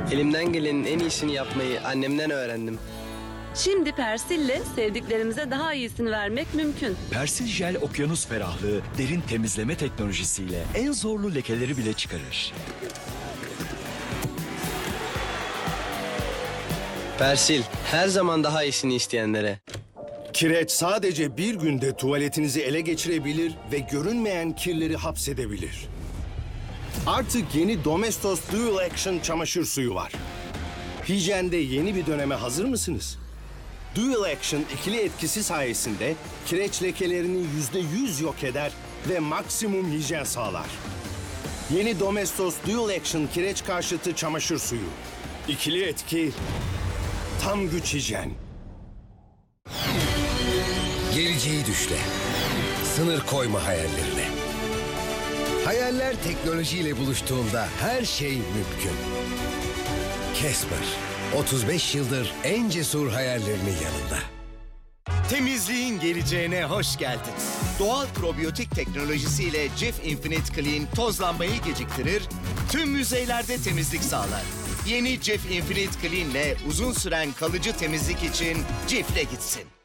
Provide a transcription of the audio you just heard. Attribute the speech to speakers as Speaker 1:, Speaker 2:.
Speaker 1: Elimden gelenin en iyisini yapmayı annemden öğrendim.
Speaker 2: Şimdi Persil'le sevdiklerimize daha iyisini vermek mümkün.
Speaker 3: Persil Jel okyanus ferahlığı derin temizleme teknolojisiyle en zorlu lekeleri bile çıkarır.
Speaker 1: Persil, her zaman daha iyisini isteyenlere.
Speaker 4: Kireç sadece bir günde tuvaletinizi ele geçirebilir ve görünmeyen kirleri hapsedebilir. Artık yeni Domestos Dual Action çamaşır suyu var. Hijyende yeni bir döneme hazır mısınız? Dual Action ikili etkisi sayesinde kireç lekelerini %100 yok eder ve maksimum hijyen sağlar. Yeni Domestos Dual Action kireç karşıtı çamaşır suyu. İkili etki, tam güç hijyen.
Speaker 5: Geleceği düşle. Sınır koyma hayallerine. Hayaller teknolojiyle buluştuğunda her şey mümkün. Casper, 35 yıldır en cesur hayallerinin yanında.
Speaker 6: Temizliğin geleceğine hoş geldin. Doğal probiyotik teknolojisiyle Cif Infinite Clean tozlanmayı geciktirir, tüm yüzeylerde temizlik sağlar. Yeni Cif Infinite Clean'le uzun süren kalıcı temizlik için Cif'le gitsin.